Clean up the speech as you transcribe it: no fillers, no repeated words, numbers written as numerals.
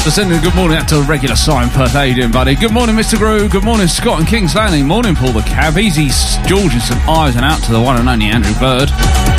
So sending a good morning out to regular Simon Perth. How you doing, buddy? Good morning, Mr. Grew. Good morning, Scott and King's Landing. Morning, Paul the Cab. Easy George and St Ives, and out to the one and only Andrew Bird.